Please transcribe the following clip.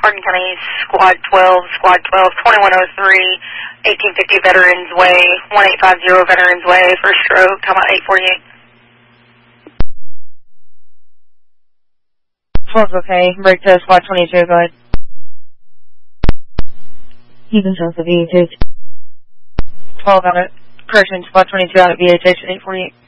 Hardin County Squad 2103, 1850 Veterans Way, 1850 Veterans Way, first stroke, come out 848. 12's okay. Break to Squad 22, go ahead. Even south of VHH. 12 out at, correction, Squad 22 out at VHH at 848.